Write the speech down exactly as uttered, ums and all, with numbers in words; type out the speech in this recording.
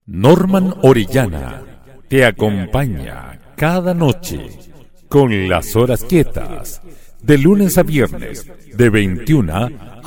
Norman Orellana te acompaña cada noche con las horas quietas, de lunes a viernes, de veintiuna